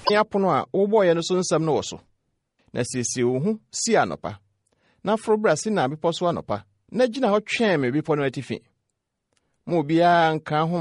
apono a woboye no so nsam no wo so. Na siesie wo hu si anopa. Na frobra si na bepɔ so anopa. Na gina ho twɛn me bepɔ no atifi. Mo bia nka ho